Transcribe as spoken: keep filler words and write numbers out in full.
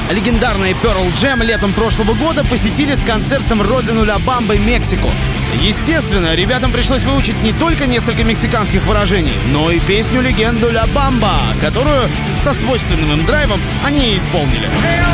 легендарные Pearl Jam летом прошлого года посетили с концертом родину Ля Бамбы Мексику. Естественно, ребятам пришлось выучить не только несколько мексиканских выражений, но и песню-легенду Ля Бамба, которую со свойственным им драйвом они и исполнили.